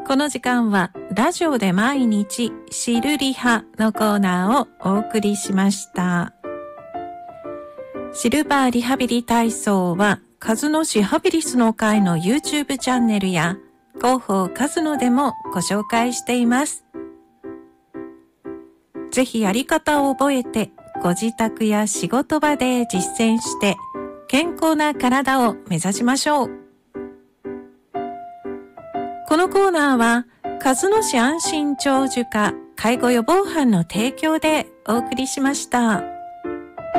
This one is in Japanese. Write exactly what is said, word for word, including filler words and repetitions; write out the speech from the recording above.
この時間はラジオで毎日シルリハのコーナーをお送りしました。シルバーリハビリ体操は鹿角市ハビリスの会の YouTube チャンネルや広報鹿角でもご紹介しています。ぜひやり方を覚えてご自宅や仕事場で実践して健康な体を目指しましょう。このコーナーは鹿角市安心長寿課介護予防班の提供でお送りしました。